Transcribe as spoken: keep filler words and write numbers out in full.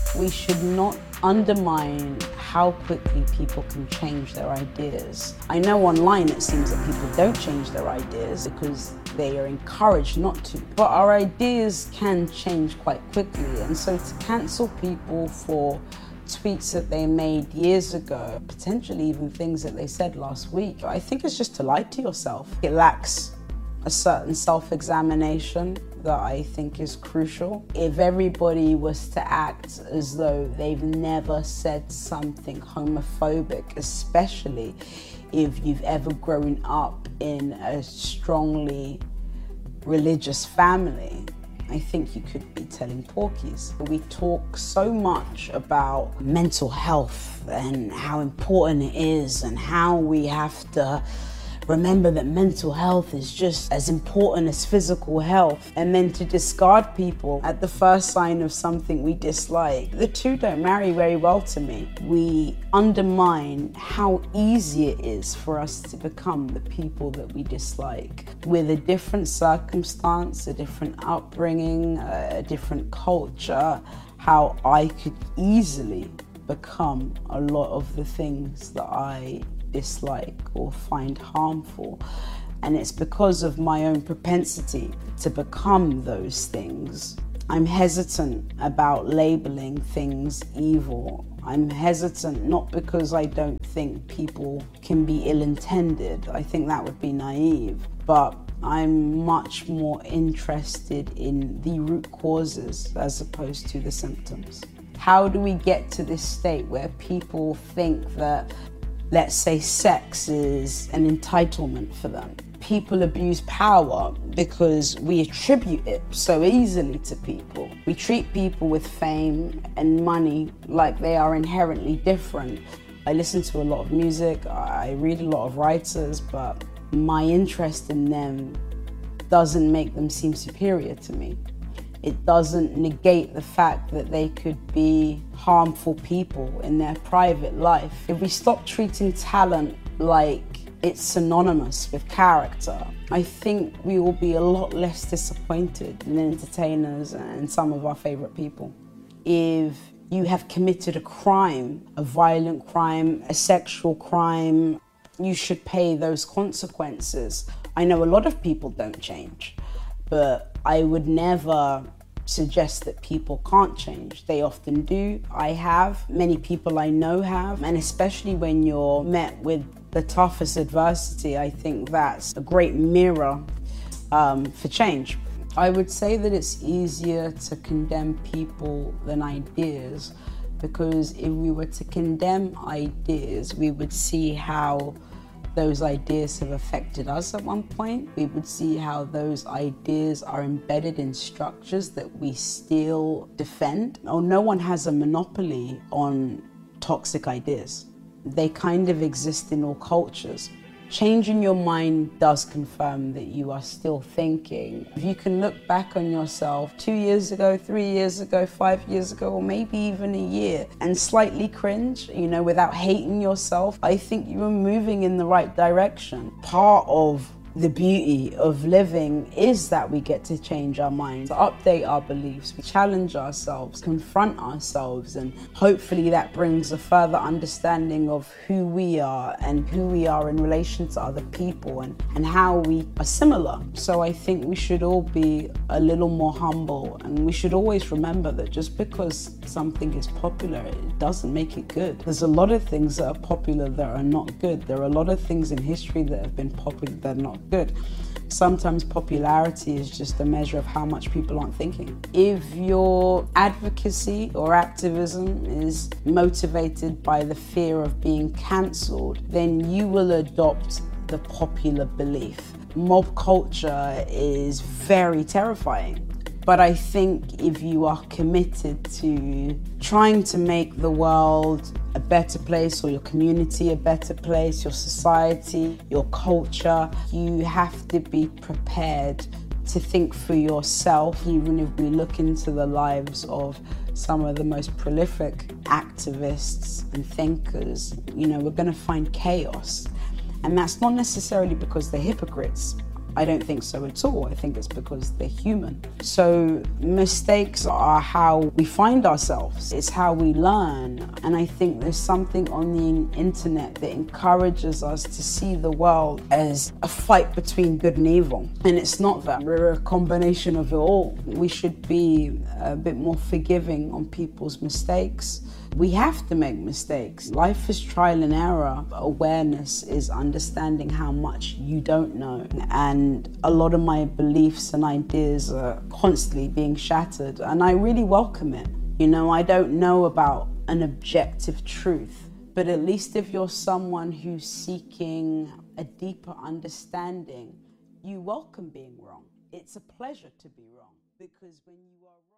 We should not undermine how quickly people can change their ideas. I know online it seems that people don't change their ideas because they are encouraged not to, but our ideas can change quite quickly. And so to cancel people for tweets that they made years ago, potentially even things that they said last week, I think it's just to lie to yourself. It lacks a certain self-examination that I think is crucial. If everybody was to act as though they've never said something homophobic, especially if you've ever grown up in a strongly religious family, I think you could be telling porkies. We talk so much about mental health and how important it is and how we have to remember that mental health is just as important as physical health, and then to discard people at the first sign of something we dislike. The two don't marry very well to me. We undermine how easy it is for us to become the people that we dislike. With a different circumstance, a different upbringing, a different culture, how I could easily become a lot of the things that I dislike or find harmful. And it's because of my own propensity to become those things. I'm hesitant about labeling things evil. I'm hesitant not because I don't think people can be ill-intended. I think that would be naive. But I'm much more interested in the root causes as opposed to the symptoms. How do we get to this state where people think that, let's say, sex is an entitlement for them? People abuse power because we attribute it so easily to people. We treat people with fame and money like they are inherently different. I listen to a lot of music, I read a lot of writers, but my interest in them doesn't make them seem superior to me. It doesn't negate the fact that they could be harmful people in their private life. If we stop treating talent like it's synonymous with character, I think we will be a lot less disappointed in entertainers and some of our favorite people. If you have committed a crime, a violent crime, a sexual crime, you should pay those consequences. I know a lot of people don't change, but I would never suggest that people can't change. They often do. I have. Many people I know have. And especially when you're met with the toughest adversity, I think that's a great mirror um, for change. I would say that it's easier to condemn people than ideas, because if we were to condemn ideas, we would see how those ideas have affected us at one point. We would see how those ideas are embedded in structures that we still defend. Oh, no one has a monopoly on toxic ideas. They kind of exist in all cultures. Changing your mind does confirm that you are still thinking. If you can look back on yourself two years ago, three years ago, five years ago, or maybe even a year, and slightly cringe, you know, without hating yourself, I think you are moving in the right direction. Part of the beauty of living is that we get to change our minds, update our beliefs, we challenge ourselves, confront ourselves, and hopefully that brings a further understanding of who we are and who we are in relation to other people and, and how we are similar. So I think we should all be a little more humble, and we should always remember that just because something is popular, it doesn't make it good. There's a lot of things that are popular that are not good. There are a lot of things in history that have been popular that are not good. Sometimes popularity is just a measure of how much people aren't thinking. If your advocacy or activism is motivated by the fear of being cancelled, then you will adopt the popular belief. Mob culture is very terrifying. But I think if you are committed to trying to make the world a better place, or your community a better place, your society, your culture, you have to be prepared to think for yourself. Even if we look into the lives of some of the most prolific activists and thinkers, you know, we're going to find chaos. And that's not necessarily because they're hypocrites. I don't think so at all. I think it's because they're human. So mistakes are how we find ourselves. It's how we learn. And I think there's something on the internet that encourages us to see the world as a fight between good and evil. And it's not that. We're a combination of it all. We should be a bit more forgiving on people's mistakes. We have to make mistakes. Life is trial and error. Awareness is understanding how much you don't know. And a lot of my beliefs and ideas are constantly being shattered, and I really welcome it. You know, I don't know about an objective truth, but at least if you're someone who's seeking a deeper understanding, you welcome being wrong. It's a pleasure to be wrong, because when you are